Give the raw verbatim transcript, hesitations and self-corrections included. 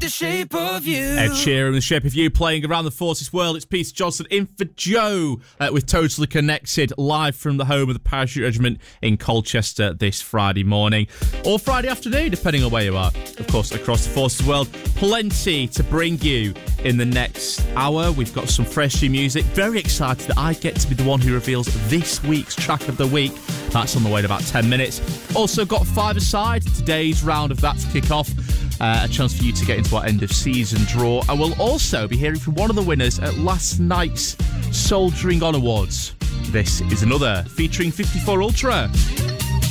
the shape of you. Ed Sheeran, The Shape of You, playing around the Forces world. It's Peter Johnson in for Joe uh, with Totally Connected, live from the home of the Parachute Regiment in Colchester this Friday morning. Or Friday afternoon, depending on where you are. Of course, across the Forces world. Plenty to bring you in the next hour. We've got some fresh new music. Very excited that I get to be the one who reveals this week's track of the week. That's on the way in about ten minutes. Also got five-a-side, today's round of that to kick off. Uh, a chance for you to get into our end of season draw. And we'll also be hearing from one of the winners at last night's Soldiering On Awards. This is another featuring fifty-four Ultra.